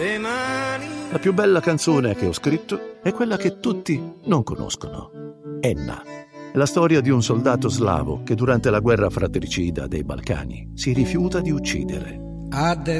La più bella canzone che ho scritto è quella che tutti non conoscono. Enna. È la storia di un soldato slavo che durante la guerra fratricida dei Balcani si rifiuta di uccidere. Adesso